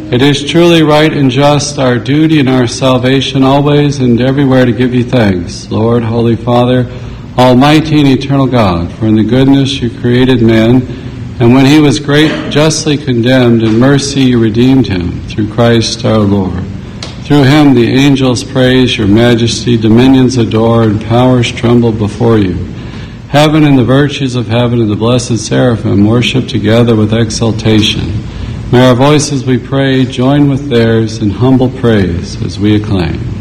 It is truly right and just, our duty and our salvation, always and everywhere to give you thanks, Lord, Holy Father, Almighty and eternal God, for in the goodness you created man, and when he was justly condemned, in mercy you redeemed him, through Christ our Lord. Through him the angels praise your majesty, dominions adore, and powers tremble before you. Heaven and the virtues of heaven and the blessed seraphim worship together with exultation. May our voices, we pray, join with theirs in humble praise as we acclaim.